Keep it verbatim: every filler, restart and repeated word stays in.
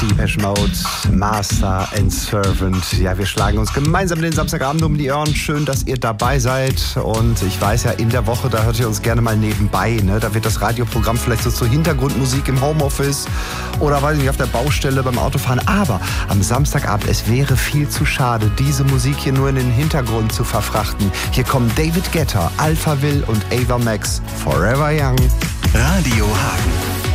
Depeche Mode, Master and Servant. Ja, wir schlagen uns gemeinsam den Samstagabend um die Ohren. Schön, dass ihr dabei seid. Und ich weiß ja, in der Woche, da hört ihr uns gerne mal nebenbei. Ne? Da wird das Radioprogramm vielleicht so zur Hintergrundmusik im Homeoffice oder, weiß ich nicht, auf der Baustelle beim Autofahren. Aber am Samstagabend, es wäre viel zu schade, diese Musik hier nur in den Hintergrund zu verfrachten. Hier kommen David Guetta, Alphaville und Ava Max, Forever Young. Radio Hagen.